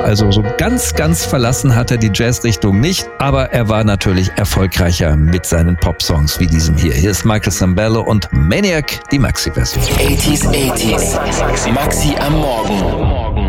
Also so ganz verlassen hat er die Jazz-Richtung nicht, aber er war natürlich erfolgreicher mit seinen Pop-Songs wie diesem hier. Hier ist Michael Sembello und Maniac, die Maxi-Version. 80s, Maxi am Morgen.